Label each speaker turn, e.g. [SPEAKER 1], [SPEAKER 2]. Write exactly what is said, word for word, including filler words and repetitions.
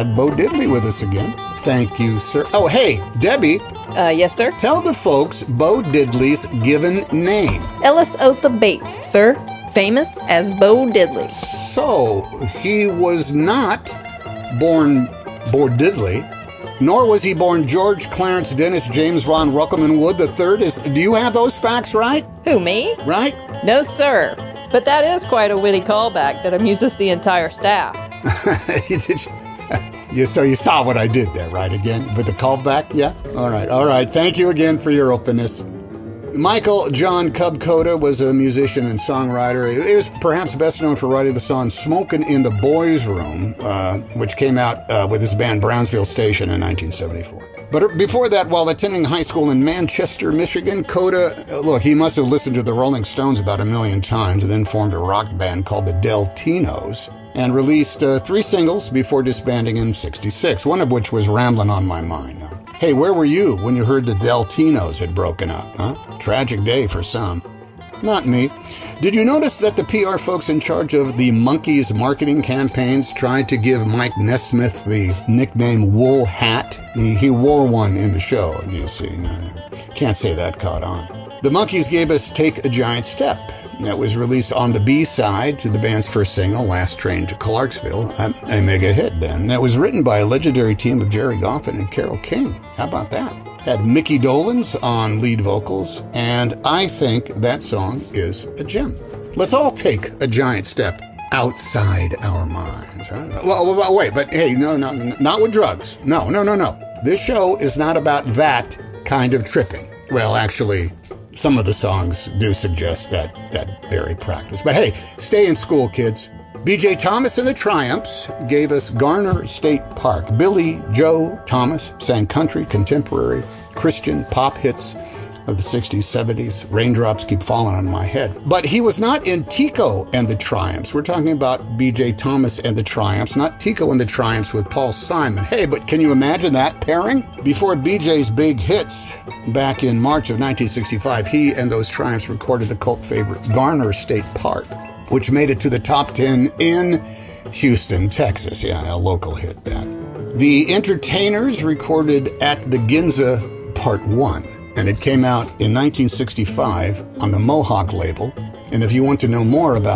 [SPEAKER 1] had Bo Diddley with us again. Thank you, sir. Oh, hey, Debbie.
[SPEAKER 2] Uh, yes, sir?
[SPEAKER 1] Tell the folks Bo Diddley's given name.
[SPEAKER 2] Ellis Otha Bates, sir. Famous as Bo Diddley.
[SPEAKER 1] So, he was not born Bo Diddley, nor was he born George Clarence Dennis James von Ruckelman Wood the third. Is, do you have those facts right?
[SPEAKER 2] Who, me?
[SPEAKER 1] Right?
[SPEAKER 2] No, sir. But that is quite a witty callback that amuses the entire staff.
[SPEAKER 1] Did you, you, so you saw what I did there, right, again? With the callback? Yeah? All right, all right. Thank you again for your openness. Michael John Cub Cota was a musician and songwriter. He was perhaps best known for writing the song Smokin' in the Boys' Room, uh, which came out uh, with his band Brownsville Station in nineteen seventy-four. But before that, while attending high school in Manchester, Michigan, Cota, look, he must have listened to the Rolling Stones about a million times and then formed a rock band called the Deltinos and released uh, three singles before disbanding in sixty-six, one of which was Ramblin' on My Mind. Hey, where were you when you heard the Deltinos had broken up, huh? Tragic day for some. Not me. Did you notice that the P R folks in charge of the Monkees marketing campaigns tried to give Mike Nesmith the nickname Wool Hat? He, he wore one in the show, you see. Can't say that caught on. The Monkees gave us Take a Giant Step. That was released on the B-side to the band's first single, Last Train to Clarksville, a, a mega hit then. That was written by a legendary team of Jerry Goffin and Carole King. How about that? Had Mickey Dolenz on lead vocals, and I think that song is a gem. Let's all take a giant step outside our minds. Right? Well, well, wait, but hey, no, no, not with drugs. No, no, no, no. This show is not about that kind of tripping. Well, actually, some of the songs do suggest that that very practice. But hey, stay in school, kids. B J Thomas and the Triumphs gave us Garner State Park. Billy Joe Thomas sang country, contemporary, Christian pop hits of the sixties, seventies. Raindrops Keep Falling on My Head. But he was not in Tico and the Triumphs. We're talking about B J Thomas and the Triumphs, not Tico and the Triumphs with Paul Simon. Hey, but can you imagine that pairing? Before B J's big hits, back in March of nineteen sixty-five, he and those Triumphs recorded the cult favorite Garner State Park, which made it to the top ten in Houston, Texas. Yeah, a local hit that. The Entertainers recorded At the Ginza Part one, and it came out in nineteen sixty-five on the Mohawk label. And if you want to know more about